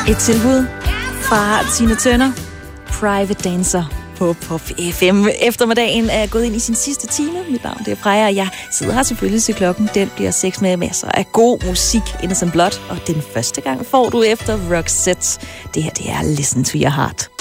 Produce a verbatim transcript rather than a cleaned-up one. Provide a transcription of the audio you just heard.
Et tilbud fra Tina Turner, Private Dancer på Pop F M. Eftermiddagen er gået ind i sin sidste time. Mit navn det er Freja, og jeg sidder her selvfølgelig til klokken. Den bliver seks med masser af god musik, Innocent Blood. Og den første gang får du efter Roxette. Det her, det er Listen to Your Heart.